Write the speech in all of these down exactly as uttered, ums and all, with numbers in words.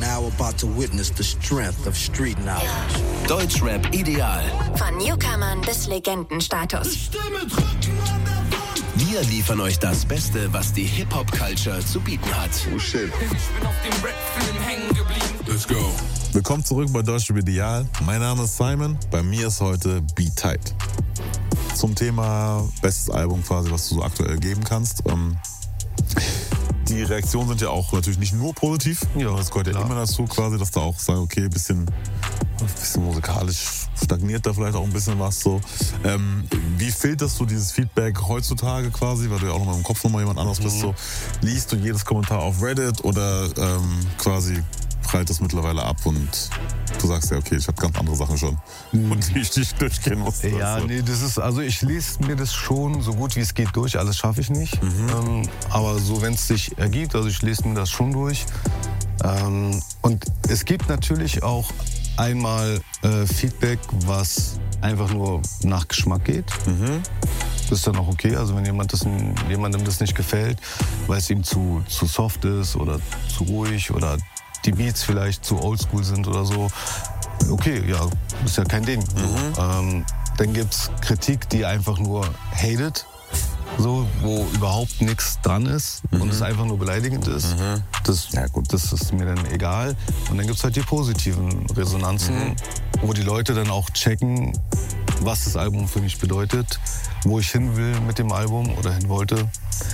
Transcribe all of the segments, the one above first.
now about to witness the strength of street knowledge. Deutschrap ideal. Von Newcomern bis Legendenstatus. Wir liefern euch das Beste, was die Hip-Hop-Culture zu bieten hat. Oh shit. Ich bin auf dem Rap-Film hängen geblieben. Let's go. Willkommen zurück bei Deutschrap Ideal. Mein Name ist Simon. Bei mir ist heute Beat Tight. Zum Thema bestes Album quasi, was du so aktuell geben kannst. Ähm, die Reaktionen sind ja auch natürlich nicht nur positiv. Ja, das gehört ja klar. Immer dazu quasi, dass da auch sagen, okay, ein bisschen, bisschen musikalisch stagniert da vielleicht auch ein bisschen was so. Ähm, wie filterst du dieses Feedback heutzutage quasi, weil du ja auch noch mal im Kopf nochmal jemand anderes mhm. bist, so liest du jedes Kommentar auf Reddit oder ähm, quasi prallt das mittlerweile ab und du sagst ja, okay, ich habe ganz andere Sachen schon mhm. und die ich nicht durchgehen muss. Ja, so. nee, das ist, also ich lese mir das schon so gut wie es geht durch, alles schaffe ich nicht, mhm. ähm, aber so wenn es sich ergibt, also ich lese mir das schon durch ähm, und es gibt natürlich auch einmal äh, Feedback, was einfach nur nach Geschmack geht. Mhm. Das ist dann auch okay. Also wenn jemand das, jemandem das nicht gefällt, weil es ihm zu, zu soft ist oder zu ruhig oder die Beats vielleicht zu oldschool sind oder so, okay, ja, ist ja kein Ding. Mhm. So, ähm, dann gibt's Kritik, die einfach nur hatet, so, wo überhaupt nichts dran ist mhm. und es einfach nur beleidigend ist. Mhm. Das, ja, gut. Das ist mir dann egal. Und dann gibt es halt die positiven Resonanzen, mhm. wo die Leute dann auch checken, was das Album für mich bedeutet, wo ich hin will mit dem Album oder hin wollte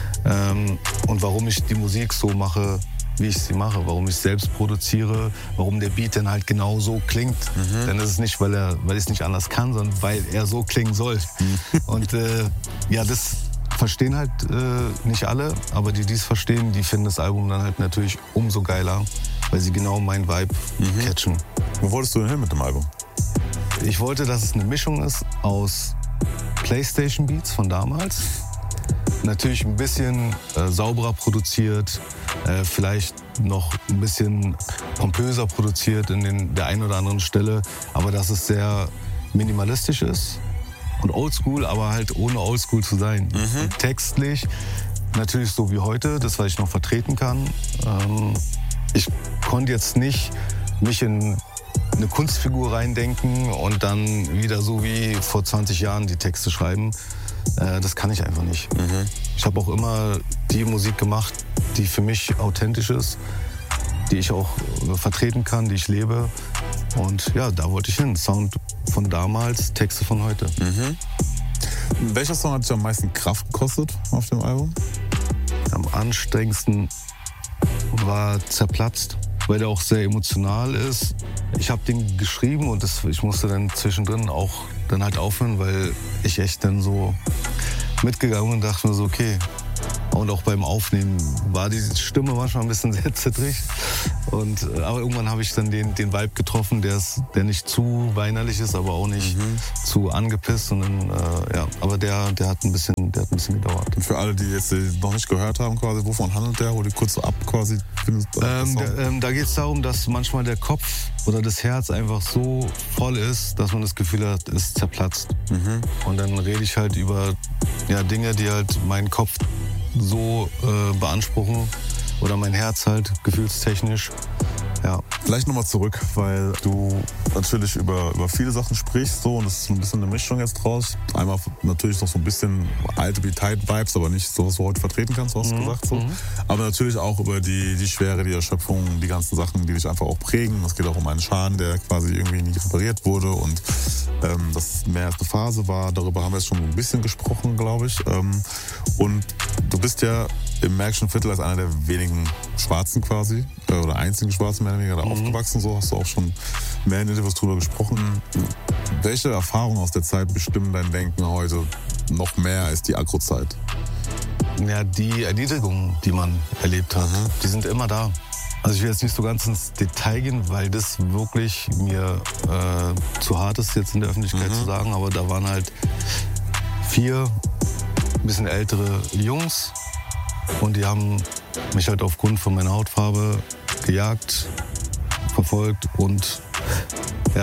ähm, und warum ich die Musik so mache, wie ich sie mache, warum ich selbst produziere, warum der Beat dann halt genau so klingt. Mhm. Denn das ist nicht, weil er, weil ich es nicht anders kann, sondern weil er so klingen soll. Mhm. Und äh, ja, das verstehen halt äh, nicht alle, aber die, die es verstehen, die finden das Album dann halt natürlich umso geiler, weil sie genau meinen Vibe mhm. catchen. Wo wolltest du denn hin mit dem Album? Ich wollte, dass es eine Mischung ist aus Playstation Beats von damals, natürlich ein bisschen äh, sauberer produziert, äh, vielleicht noch ein bisschen pompöser produziert in den, der einen oder anderen Stelle, aber dass es sehr minimalistisch ist. Und oldschool, aber halt ohne oldschool zu sein. Mhm. Und textlich natürlich so wie heute, das, was ich noch vertreten kann. Ähm, ich konnte jetzt nicht mich in eine Kunstfigur reindenken und dann wieder so wie vor zwanzig Jahren die Texte schreiben. Äh, das kann ich einfach nicht. Mhm. Ich habe auch immer die Musik gemacht, die für mich authentisch ist, die ich auch äh, vertreten kann, die ich lebe. Und ja, da wollte ich hin. Sound von damals, Texte von heute. Mhm. Welcher Song hat dich am meisten Kraft gekostet auf dem Album? Am anstrengendsten war Zerplatzt, weil der auch sehr emotional ist. Ich habe den geschrieben und das, ich musste dann zwischendrin auch dann halt aufhören, weil ich echt dann so mitgegangen bin und dachte mir so, okay. Und auch beim Aufnehmen war die Stimme manchmal ein bisschen sehr zittrig. Und, aber irgendwann habe ich dann den, den Vibe getroffen, der, ist, der nicht zu weinerlich ist, aber auch nicht mhm. zu angepisst. Und dann, äh, ja, aber der, der, hat ein bisschen, der hat ein bisschen gedauert. Und für alle, die jetzt noch nicht gehört haben, quasi, wovon handelt der? Hol die kurz so ab quasi. Ähm, der, ähm, da geht es darum, dass manchmal der Kopf oder das Herz einfach so voll ist, dass man das Gefühl hat, es zerplatzt. Mhm. Und dann rede ich halt über ja, Dinge, die halt meinen Kopf so äh, beanspruchen oder mein Herz halt gefühlstechnisch. Ja. Vielleicht nochmal zurück, weil du natürlich über, über viele Sachen sprichst so und es ist ein bisschen eine Mischung jetzt draus. Einmal natürlich noch so ein bisschen alte Beat-Tight-Vibes, aber nicht so, was du heute vertreten kannst, du hast mhm. gesagt so. Mhm. Aber natürlich auch über die, die Schwere, die Erschöpfung, die ganzen Sachen, die dich einfach auch prägen. Es geht auch um einen Schaden, der quasi irgendwie nie repariert wurde und ähm, das mehr als eine Phase war. Darüber haben wir jetzt schon ein bisschen gesprochen, glaube ich. Ähm, und du bist ja im Märkischen Viertel als einer der wenigen Schwarzen quasi, äh, oder einzigen Schwarzen mehr oder weniger da mhm. aufgewachsen. So hast du auch schon mehr in Interviews drüber gesprochen. Mhm. Welche Erfahrungen aus der Zeit bestimmen dein Denken heute noch mehr als die Agro-Zeit? Ja, die Erniedrigungen, die man erlebt hat, mhm. die sind immer da. Also ich will jetzt nicht so ganz ins Detail gehen, weil das wirklich mir äh, zu hart ist, jetzt in der Öffentlichkeit mhm. zu sagen. Aber da waren halt vier ein bisschen ältere Jungs und die haben mich halt aufgrund von meiner Hautfarbe gejagt, verfolgt und ja,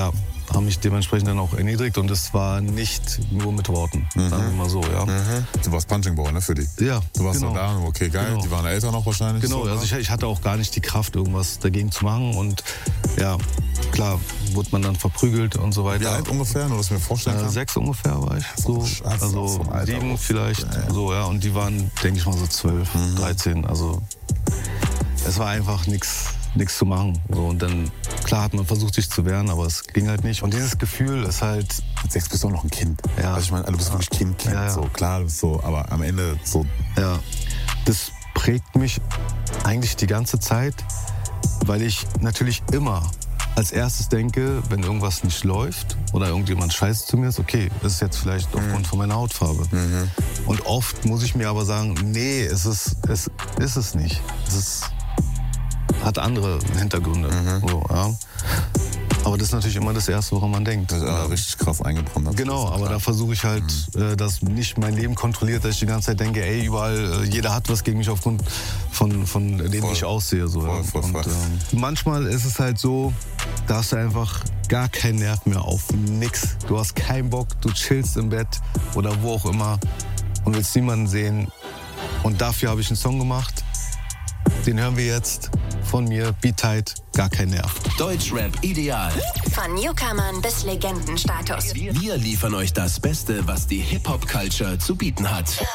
haben mich dementsprechend dann auch erniedrigt und es war nicht nur mit Worten, Mhm. sagen wir mal so, ja. Mhm. Du warst Punching Ball, ne, für die? Ja, Du warst genau. so da, okay, geil, Genau. die waren älter noch wahrscheinlich. Genau, so, also ich, ne? ich hatte auch gar nicht die Kraft, irgendwas dagegen zu machen und ja, klar, wurde man dann verprügelt und so weiter. Wie alt ungefähr, nur dass ich mir vorstellen Äh, kann? sechs ungefähr war ich, so, Scheiße, also aus so einem Alter sieben auch. vielleicht, Ja, ja. so, ja, und die waren, denke ich mal, so zwölf, dreizehn, also es war einfach nichts nichts zu machen. So, und dann, klar hat man versucht, sich zu wehren, aber es ging halt nicht. Und dieses Gefühl ist halt, Mit sechs bist du auch noch ein Kind. Ja. Also ich meine, du bist wirklich Kind, Kind, Ja, ja. so, klar, du bist so, aber am Ende so, ja, das prägt mich eigentlich die ganze Zeit, weil ich natürlich immer als erstes denke, wenn irgendwas nicht läuft oder irgendjemand scheiße zu mir ist, okay, das ist jetzt vielleicht aufgrund von meiner Hautfarbe. Und oft muss ich mir aber sagen, nee, es ist es, ist es nicht. Es ist, hat andere Hintergründe. So, ja. Aber das ist natürlich immer das Erste, woran man denkt. das ist ja richtig krass eingebrannt. hat. Genau, aber da versuche ich halt, äh, dass nicht mein Leben kontrolliert, dass ich die ganze Zeit denke, ey, überall, äh, jeder hat was gegen mich aufgrund von, von dem, Voll. wie ich aussehe. So, Voll, ja. voll, voll. Und, ähm, manchmal ist es halt so, da hast du einfach gar keinen Nerv mehr auf nix. Du hast keinen Bock, du chillst im Bett oder wo auch immer und willst niemanden sehen. Und dafür habe ich einen Song gemacht. Den hören wir jetzt von mir, Beat Tight, gar kein Nerv. Deutschrap ideal. Von Newcomern bis Legendenstatus. Wir liefern euch das Beste, was die Hip-Hop-Culture zu bieten hat.